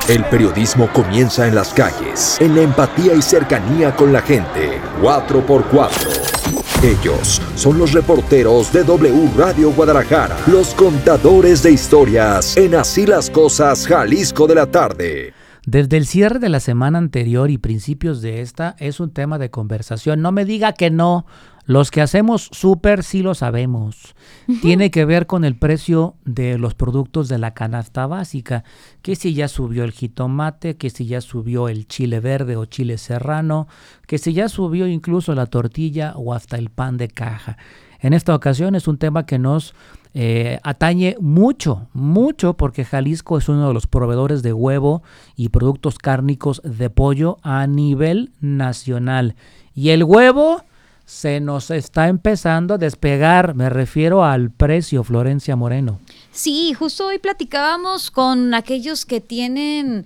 El periodismo comienza en las calles, en la empatía y cercanía con la gente. 4x4. Ellos son los reporteros de W Radio Guadalajara, los contadores de historias en Así las Cosas, Jalisco de la tarde. Desde el cierre de la semana anterior y principios de esta es un tema de conversación. No me diga que no. Los que hacemos súper sí lo sabemos. Tiene que ver con el precio de los productos de la canasta básica. Que si ya subió el jitomate, que si ya subió el chile verde o chile serrano, que si ya subió incluso la tortilla o hasta el pan de caja. En esta ocasión es un tema que nos atañe mucho, porque Jalisco es uno de los proveedores de huevo y productos cárnicos de pollo a nivel nacional. Y el huevo se nos está empezando a despegar, me refiero al precio, Florencia Moreno. Sí, justo hoy platicábamos con aquellos que tienen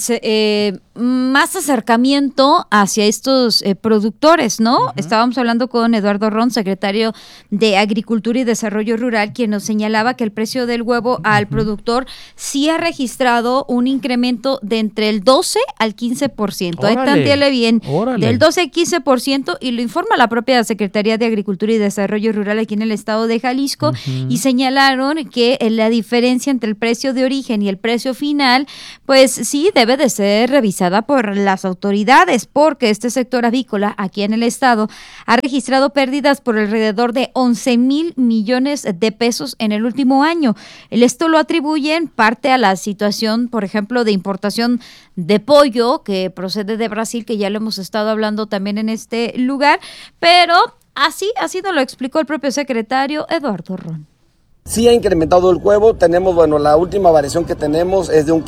más acercamiento hacia estos productores, ¿no? Uh-huh. Estábamos hablando con Eduardo Ron, secretario de Agricultura y Desarrollo Rural, quien nos señalaba que el precio del huevo al productor sí ha registrado un incremento de entre el 12 al 15%. Ahí tantéale bien, del 12 al 15%, y lo informa la propia Secretaría de Agricultura y Desarrollo Rural aquí en el estado de Jalisco, y señalaron que la diferencia entre el precio de origen y el precio final, pues sí debe de ser revisada por las autoridades, porque este sector avícola aquí en el estado ha registrado pérdidas por alrededor de 11,000 millones de pesos en el último año. Esto lo atribuyen parte a la situación, por ejemplo, de importación de pollo que procede de Brasil, que ya lo hemos estado hablando también en este lugar, pero así nos lo explicó el propio secretario Eduardo Ron. Sí ha incrementado el huevo, tenemos, la última variación que tenemos es de un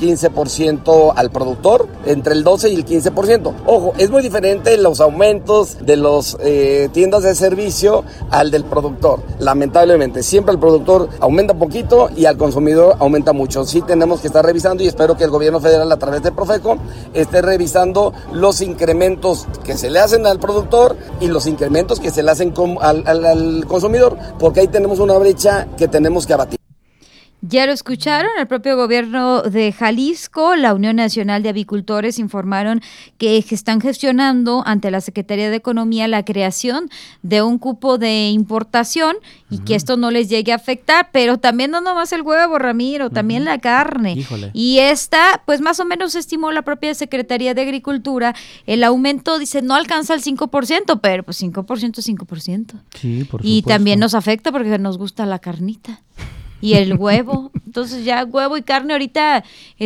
15% al productor, entre el 12 y el 15%. Ojo, es muy diferente los aumentos de las tiendas de servicio al del productor. Lamentablemente, siempre el productor aumenta poquito y al consumidor aumenta mucho. Sí tenemos que estar revisando, y espero que el gobierno federal a través de Profeco esté revisando los incrementos que se le hacen al productor y los incrementos que se le hacen al consumidor, porque ahí tenemos una brecha que tenemos que abatir. Ya lo escucharon, el propio gobierno de Jalisco, la Unión Nacional de Avicultores informaron que están gestionando ante la Secretaría de Economía la creación de un cupo de importación y que esto no les llegue a afectar, pero también no nomás el huevo, Ramiro, también la carne. Híjole. Y esta, pues más o menos estimó la propia Secretaría de Agricultura, el aumento, dice, no alcanza el 5%, pero pues 5% es 5%. Sí, por y supuesto. también nos afecta porque nos gusta la carnita. Y el huevo, entonces ya huevo y carne ahorita,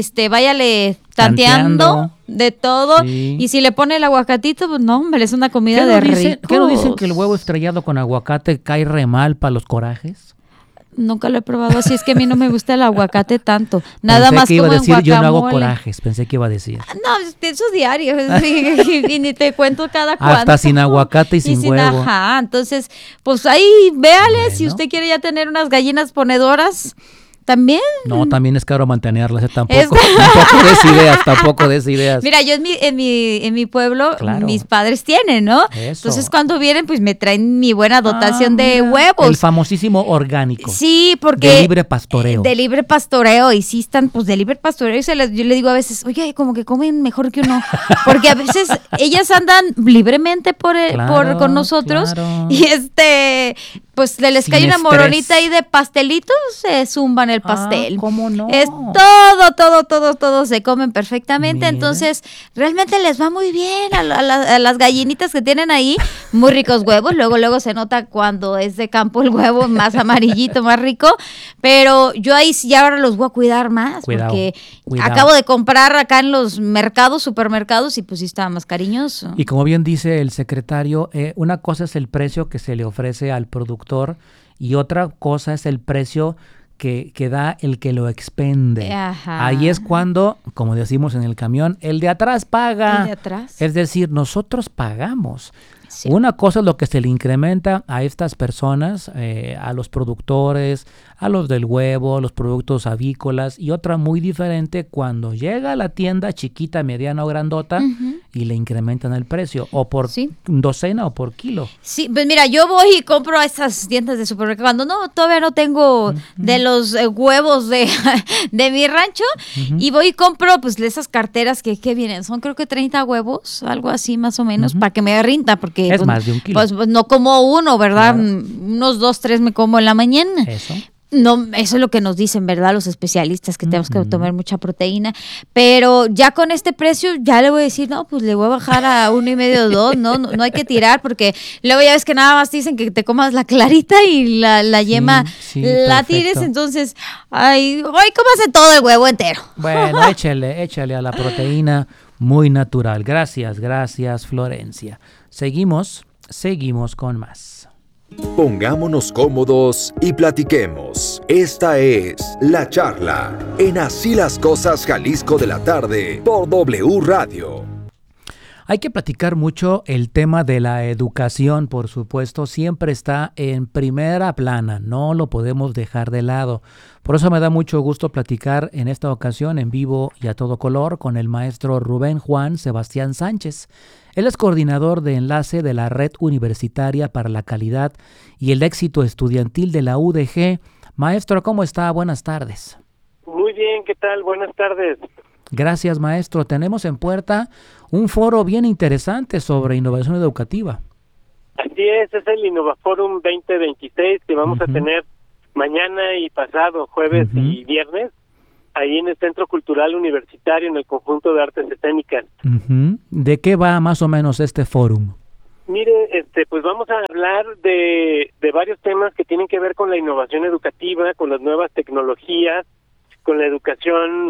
váyale tanteando de todo, sí. Y si le pone el aguacatito, pues no, hombre, es una comida de ricos. ¿Qué no dicen que el huevo estrellado con aguacate cae re mal para los corajes? Nunca lo he probado, así es que a mí no me gusta el aguacate tanto. Nada pensé más que iba como a decir, en guacamole. yo no hago corajes, pensé que iba a decir. No, eso es diario, y ni te cuento cada cuánto. Hasta sin aguacate y sin huevo. Ajá, entonces, pues ahí, véale, si usted quiere ya tener unas gallinas ponedoras, también. No, también es caro mantenerlas, tampoco des ideas. Mira, yo en mi pueblo, claro, mis padres tienen, ¿no? Eso. Entonces cuando vienen, pues me traen mi buena dotación de huevos. El famosísimo orgánico. Sí, porque. De libre pastoreo. De libre pastoreo, y sí están, pues de libre pastoreo, yo le digo a veces, oye, como que comen mejor que uno, porque a veces ellas andan libremente con nosotros, claro. Y pues les sin cae una estrés. Moronita ahí de pastelitos, se zumban el pastel. ¿Cómo no? Es todo se comen perfectamente. Mira. Entonces realmente les va muy bien a las gallinitas que tienen ahí, muy ricos huevos, luego se nota cuando es de campo el huevo más amarillito, más rico, pero yo ahí ya ahora los voy a cuidar más, porque acabo de comprar acá en los supermercados, y pues sí estaba más cariñoso. Y como bien dice el secretario, una cosa es el precio que se le ofrece al productor y otra cosa es el precio que da el que lo expende. Ajá. Ahí es cuando, como decimos en el camión, el de atrás paga. El de atrás. Es decir, nosotros pagamos. Sí. Una cosa es lo que se le incrementa a estas personas, a los productores, a los del huevo, los productos avícolas, y otra muy diferente cuando llega a la tienda chiquita, mediana o grandota, y le incrementan el precio, o por docena o por kilo. Sí, pues mira, yo voy y compro a esas tiendas de supermercado. Cuando todavía no tengo de los huevos de mi rancho, y voy y compro pues esas carteras que vienen, son creo que 30 huevos, algo así más o menos, para que me rinda, porque es pues, más de un kilo. Pues no como uno, ¿verdad? Claro. Unos 2, 3 me como en la mañana. Eso. No, eso es lo que nos dicen, ¿verdad? Los especialistas, que tenemos que tomar mucha proteína, pero ya con este precio ya le voy a decir, no, pues le voy a bajar a 1.5 o 2, no hay que tirar, porque luego ya ves que nada más dicen que te comas la clarita y la yema la tires, entonces, hoy cómase todo el huevo entero. Bueno, échale a la proteína muy natural. Gracias, Florencia. Seguimos con más. Pongámonos cómodos y platiquemos. Esta es La Charla, en Así las Cosas Jalisco de la Tarde, por W Radio. Hay que platicar mucho el tema de la educación, por supuesto, siempre está en primera plana, no lo podemos dejar de lado. Por eso me da mucho gusto platicar en esta ocasión en vivo y a todo color con el maestro Rubén Juan Sebastián Sánchez. Él es coordinador de enlace de la Red Universitaria para la Calidad y el Éxito Estudiantil de la UDG. Maestro, ¿cómo está? Buenas tardes. Muy bien, ¿qué tal? Buenas tardes. Gracias, maestro. Tenemos en puerta un foro bien interesante sobre innovación educativa. Así es el Innovaforum 2026 que vamos a tener mañana y pasado, jueves y viernes, ahí en el Centro Cultural Universitario, en el Conjunto de Artes Escénicas. ¿De qué va más o menos este fórum? Mire, pues vamos a hablar de varios temas que tienen que ver con la innovación educativa, con las nuevas tecnologías, con la educación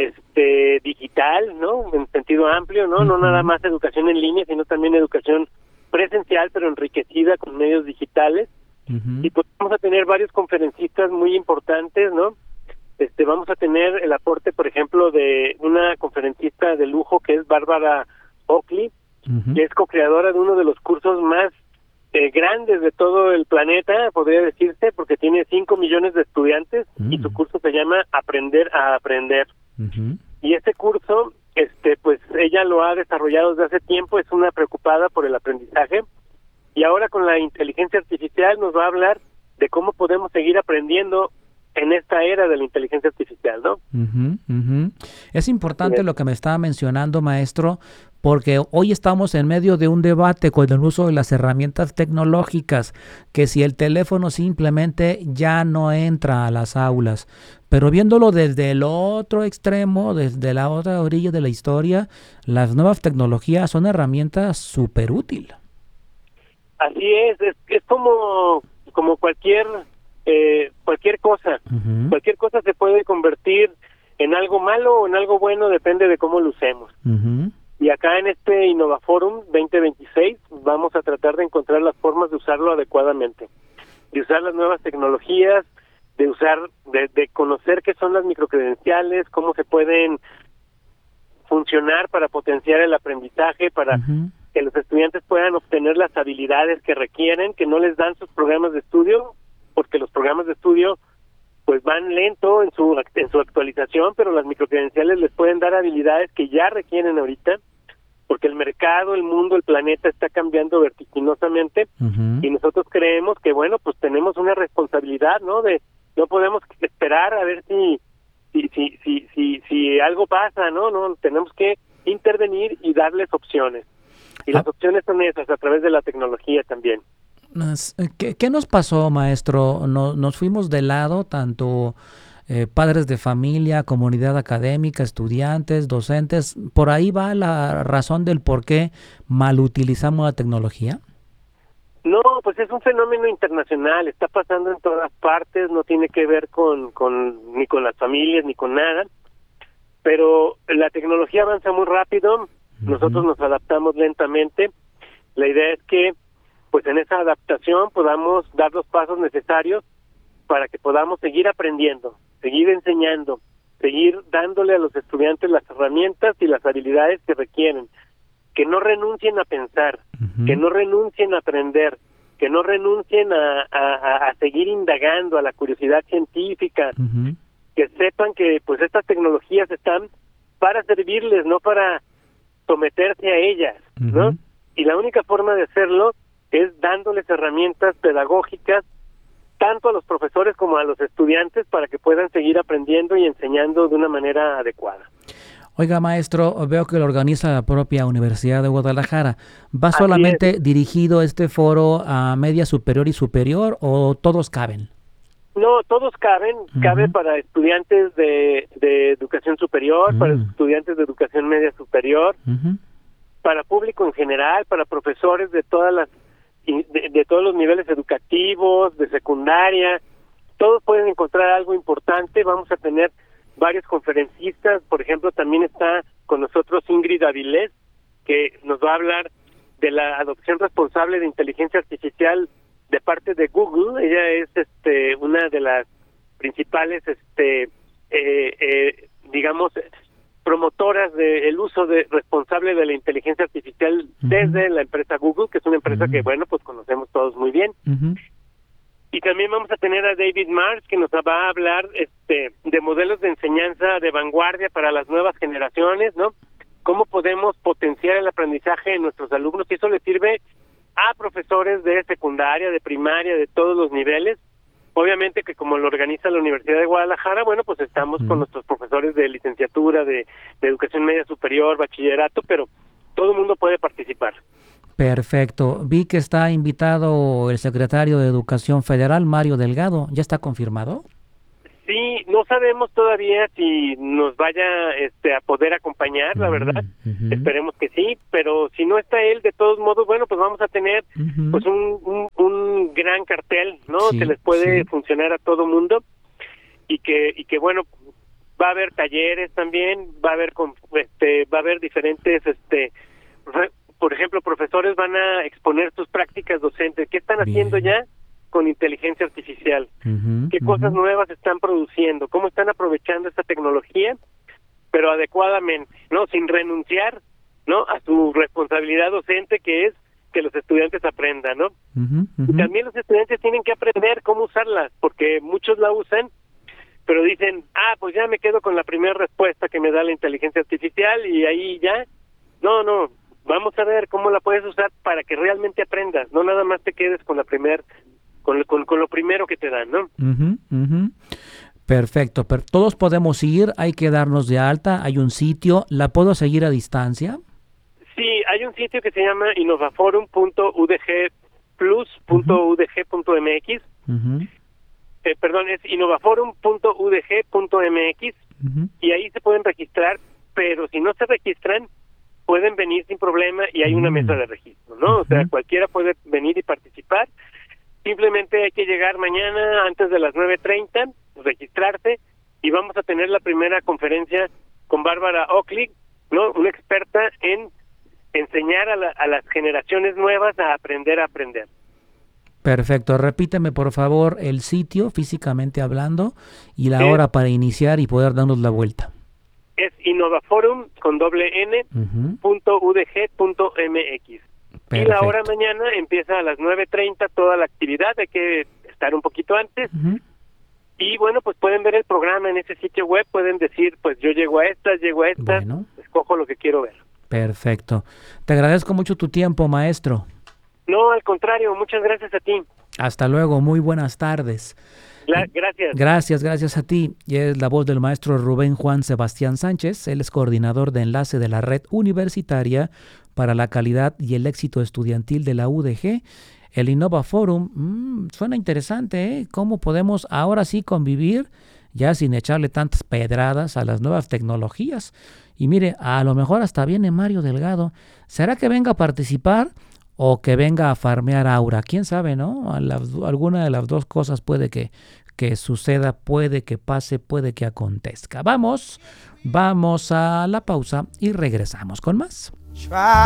digital, ¿no? En sentido amplio, ¿no? No nada más educación en línea, sino también educación presencial, pero enriquecida con medios digitales. Y pues vamos a tener varios conferencistas muy importantes, ¿no? Vamos a tener el aporte, por ejemplo, de una conferencista de lujo que es Bárbara Oakley, que es co-creadora de uno de los cursos más grandes de todo el planeta, podría decirse, porque tiene 5 millones de estudiantes y su curso se llama Aprender a Aprender. Y este curso, pues ella lo ha desarrollado desde hace tiempo, es una preocupada por el aprendizaje, y ahora con la inteligencia artificial nos va a hablar de cómo podemos seguir aprendiendo en esta era de la inteligencia artificial, ¿no? Es importante lo que me estaba mencionando, maestro, porque hoy estamos en medio de un debate con el uso de las herramientas tecnológicas, que si el teléfono simplemente ya no entra a las aulas, pero viéndolo desde el otro extremo, desde la otra orilla de la historia, las nuevas tecnologías son herramientas súper útiles. Así es como cualquier cosa. Cualquier cosa se puede convertir en algo malo o en algo bueno, depende de cómo lo usemos. Y acá en este Innovaforum 2026 vamos a tratar de encontrar las formas de usarlo adecuadamente, de usar las nuevas tecnologías, de conocer qué son las microcredenciales, cómo se pueden funcionar para potenciar el aprendizaje, para que los estudiantes puedan obtener las habilidades que requieren, que no les dan sus programas de estudio, porque los programas de estudio pues van lento en su actualización, pero las microcredenciales les pueden dar habilidades que ya requieren ahorita, porque el mercado, el mundo, el planeta está cambiando vertiginosamente, y nosotros creemos que, bueno, pues tenemos una responsabilidad, ¿no? No podemos esperar a ver si algo pasa, ¿no? Tenemos que intervenir y darles opciones. Y las opciones son esas, a través de la tecnología también. ¿Qué nos pasó, maestro? Nos fuimos de lado, tanto padres de familia, comunidad académica, estudiantes, docentes. ¿Por ahí va la razón del por qué mal utilizamos la tecnología? No, pues es un fenómeno internacional, está pasando en todas partes, no tiene que ver ni con las familias ni con nada, pero la tecnología avanza muy rápido, nosotros nos adaptamos lentamente. La idea es que pues en esa adaptación podamos dar los pasos necesarios para que podamos seguir aprendiendo, seguir enseñando, seguir dándole a los estudiantes las herramientas y las habilidades que requieren, que no renuncien a pensar, que no renuncien a aprender, que no renuncien a seguir indagando, a la curiosidad científica, que sepan que pues estas tecnologías están para servirles, no para someterse a ellas, ¿no? Y la única forma de hacerlo es dándoles herramientas pedagógicas tanto a los profesores como a los estudiantes para que puedan seguir aprendiendo y enseñando de una manera adecuada. Oiga, maestro, veo que lo organiza la propia Universidad de Guadalajara. ¿Va solamente dirigido este foro a media superior y superior o todos caben? No, todos caben. Cabe para estudiantes de educación superior, para estudiantes de educación media superior, para público en general, para profesores de todas las de todos los niveles educativos, de secundaria. Todos pueden encontrar algo importante. Vamos a tener varios conferencistas. Por ejemplo, también está con nosotros Ingrid Avilés, que nos va a hablar de la adopción responsable de inteligencia artificial de parte de Google. Ella es una de las principales digamos promotoras del uso responsable de la inteligencia artificial desde la empresa Google, que es una empresa que, bueno, pues conocemos todos muy bien. Y también vamos a tener a David Marsh, que nos va a hablar de modelos de enseñanza de vanguardia para las nuevas generaciones, ¿no? Cómo podemos potenciar el aprendizaje de nuestros alumnos, y eso le sirve a profesores de secundaria, de primaria, de todos los niveles. Obviamente que como lo organiza la Universidad de Guadalajara, bueno, pues estamos con nuestros profesores de licenciatura, de educación media superior, bachillerato, pero todo el mundo puede participar. Perfecto. Vi que está invitado el secretario de Educación Federal, Mario Delgado. ¿Ya está confirmado? Sí, no sabemos todavía si nos vaya a poder acompañar, la verdad. Esperemos que sí, pero si no está él, de todos modos, bueno, pues vamos a tener pues un gran cartel, ¿no? Sí, que les puede funcionar a todo mundo, y que bueno, va a haber talleres también, va a haber diferentes por ejemplo, profesores van a exponer sus prácticas docentes, qué están haciendo ya con inteligencia artificial, qué cosas nuevas están produciendo, cómo están aprovechando esta tecnología, pero adecuadamente, ¿no? Sin renunciar, ¿no? A su responsabilidad docente, que es que los estudiantes aprendan, ¿no? Y también los estudiantes tienen que aprender cómo usarlas, porque muchos la usan, pero dicen, pues ya me quedo con la primera respuesta que me da la inteligencia artificial y ahí ya. No, vamos a ver cómo la puedes usar para que realmente aprendas, no nada más te quedes con la con lo primero que te dan, ¿no? Perfecto, pero todos podemos ir, hay que darnos de alta, hay un sitio, ¿la puedo seguir a distancia? Sí, hay un sitio que se llama innovaforum.udgplus.udg.mx. Perdón, es innovaforum.udg.mx, y ahí se pueden registrar, pero si no se registran, pueden venir sin problema y hay una mesa de registro, ¿no? O sea, cualquiera puede venir y participar. Simplemente hay que llegar mañana antes de las 9:30, registrarse, y vamos a tener la primera conferencia con Bárbara Oakley, ¿no? Una experta en enseñar a las generaciones nuevas a aprender. Perfecto. Repíteme, por favor, el sitio, físicamente hablando, y la hora para iniciar y poder darnos la vuelta. Es innovaforum, con .udg.mx. Perfecto. Y la hora mañana empieza a las 9:30 toda la actividad, hay que estar un poquito antes. Y bueno, pues pueden ver el programa en ese sitio web, pueden decir, pues yo llego a estas, bueno, escojo lo que quiero ver. Perfecto. Te agradezco mucho tu tiempo, maestro. No, al contrario, muchas gracias a ti. Hasta luego, muy buenas tardes. Gracias. Gracias a ti. Y es la voz del maestro Rubén Juan Sebastián Sánchez. Él es coordinador de enlace de la Red Universitaria para la Calidad y el Éxito Estudiantil de la UDG. El Innova Forum, suena interesante, ¿eh? ¿Cómo podemos ahora sí convivir ya sin echarle tantas pedradas a las nuevas tecnologías? Y mire, a lo mejor hasta viene Mario Delgado. ¿Será que venga a participar o que venga a farmear aura? ¿Quién sabe, no? Alguna de las dos cosas puede que suceda, puede que pase, puede que acontezca. Vamos a la pausa y regresamos con más.